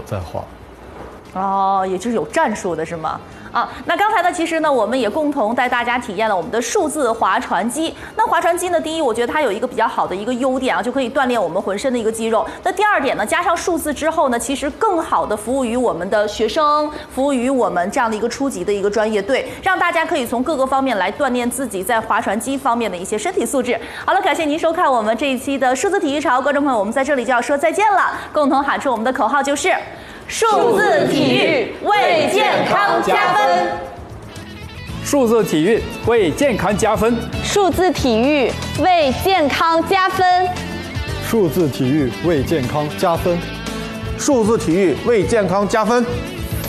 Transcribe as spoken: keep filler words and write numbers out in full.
候再画。 哦，也就是有战术的是吗？啊，那刚才呢，其实呢，我们也共同带大家体验了我们的数字划船机。那划船机呢，第一，我觉得它有一个比较好的一个优点啊，就可以锻炼我们浑身的一个肌肉。那第二点呢，加上数字之后呢，其实更好的服务于我们的学生，服务于我们这样的一个初级的一个专业队，让大家可以从各个方面来锻炼自己在划船机方面的一些身体素质。好了，感谢您收看我们这一期的数字体育潮，观众朋友，我们在这里就要说再见了，共同喊出我们的口号就是。数字体育为健康加分， 数字体育为健康加分， 数字体育为健康加分， 数字体育为健康加分， 数字体育为健康加分。